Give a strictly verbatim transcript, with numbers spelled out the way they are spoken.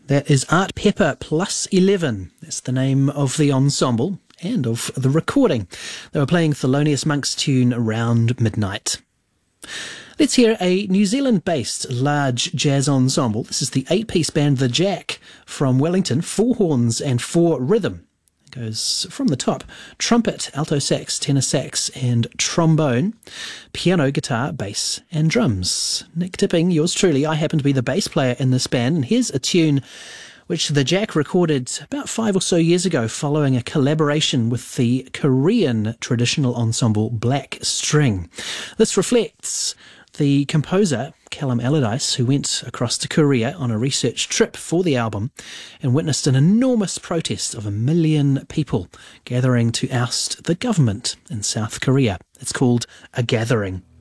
That is Art Pepper Plus eleven. That's the name of the ensemble and of the recording. They were playing Thelonious Monk's tune Around Midnight. Let's hear a New Zealand-based large jazz ensemble. This is the eight-piece band The Jack from Wellington, four horns and four rhythm. It goes from the top: trumpet, alto sax, tenor sax and trombone, piano, guitar, bass and drums. Nick Tipping, yours truly. I happen to be the bass player in this band, and here's a tune which The Jack recorded about five or so years ago following a collaboration with the Korean traditional ensemble Black String. This reflects the composer, Callum Allardyce, who went across to Korea on a research trip for the album and witnessed an enormous protest of a million people gathering to oust the government in South Korea. It's called A Gathering.